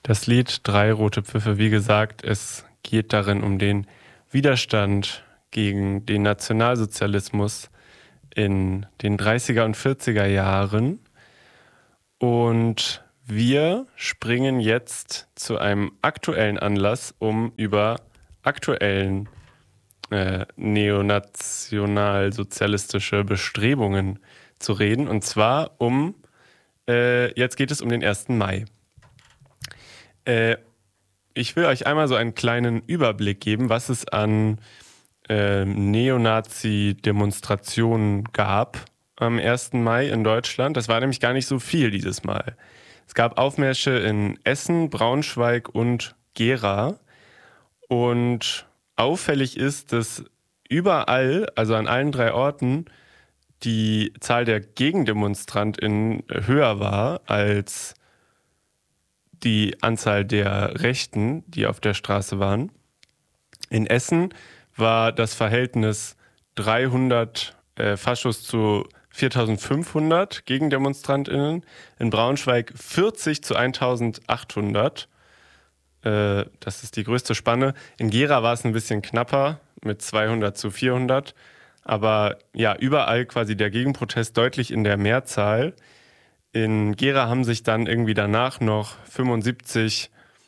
Das Lied Drei rote Pfiffe, wie gesagt, es geht darin um den Widerstand gegen den Nationalsozialismus in den 30er und 40er Jahren. Und wir springen jetzt zu einem aktuellen Anlass, um über aktuellen neonationalsozialistische Bestrebungen zu reden. Und zwar jetzt geht es um den 1. Mai. Ich will euch einmal so einen kleinen Überblick geben, was es an Neonazi-Demonstrationen gab am 1. Mai in Deutschland. Das war nämlich gar nicht so viel dieses Mal. Es gab Aufmärsche in Essen, Braunschweig und Gera. Und auffällig ist, dass überall, also an allen 3 Orten, die Zahl der GegendemonstrantInnen höher war als die Anzahl der Rechten, die auf der Straße waren. In Essen war das Verhältnis 300 Faschos zu 4.500 GegendemonstrantInnen. In Braunschweig 40 zu 1.800. Das ist die größte Spanne. In Gera war es ein bisschen knapper mit 200 zu 400. Aber ja, überall quasi der Gegenprotest deutlich in der Mehrzahl. In Gera haben sich dann irgendwie danach noch 75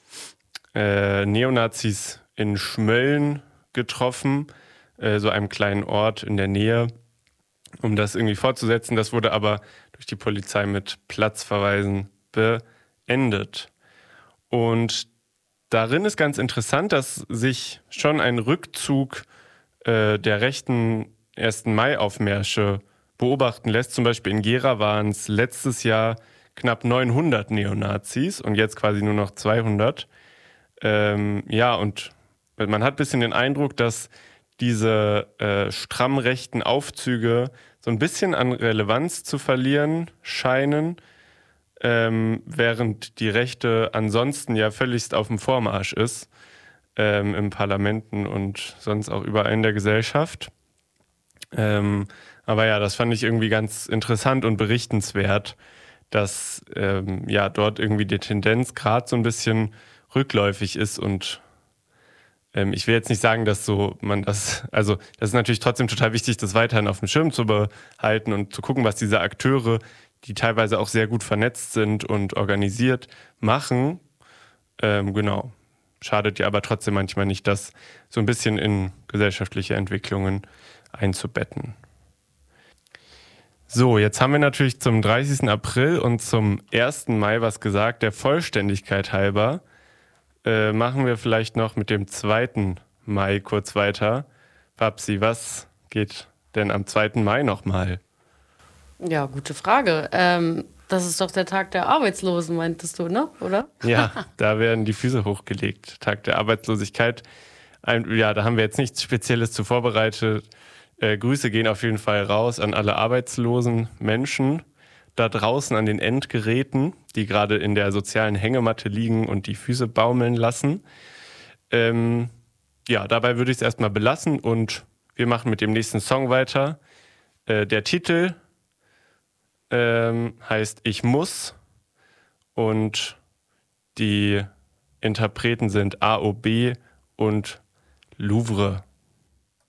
Neonazis in Schmölln getroffen, so einem kleinen Ort in der Nähe, um das irgendwie fortzusetzen. Das wurde aber durch die Polizei mit Platzverweisen beendet. Und darin ist ganz interessant, dass sich schon ein Rückzug der rechten 1. Mai-Aufmärsche beobachten lässt. Zum Beispiel in Gera waren es letztes Jahr knapp 900 Neonazis und jetzt quasi nur noch 200. Und man hat ein bisschen den Eindruck, dass diese stramm rechten Aufzüge so ein bisschen an Relevanz zu verlieren scheinen, während die Rechte ansonsten ja völligst auf dem Vormarsch ist, im Parlamenten und sonst auch überall in der Gesellschaft. Aber ja, das fand ich irgendwie ganz interessant und berichtenswert, dass dort irgendwie die Tendenz gerade so ein bisschen rückläufig ist und ich will jetzt nicht sagen, dass das ist natürlich trotzdem total wichtig, das weiterhin auf dem Schirm zu behalten und zu gucken, was diese Akteure, die teilweise auch sehr gut vernetzt sind und organisiert, machen. Genau. Schadet ja aber trotzdem manchmal nicht, das so ein bisschen in gesellschaftliche Entwicklungen einzubetten. So, jetzt haben wir natürlich zum 30. April und zum 1. Mai was gesagt. Der Vollständigkeit halber machen wir vielleicht noch mit dem 2. Mai kurz weiter. Babsi, was geht denn am 2. Mai nochmal? Ja, gute Frage. Das ist doch der Tag der Arbeitslosen, meintest du, ne? Oder? Ja, da werden die Füße hochgelegt. Tag der Arbeitslosigkeit. Da haben wir jetzt nichts Spezielles zu vorbereitet. Grüße gehen auf jeden Fall raus an alle arbeitslosen Menschen da draußen an den Endgeräten, die gerade in der sozialen Hängematte liegen und die Füße baumeln lassen. Dabei würde ich es erstmal belassen und wir machen mit dem nächsten Song weiter. Der Titel heißt Ich muss und die Interpreten sind AOB und Louvre.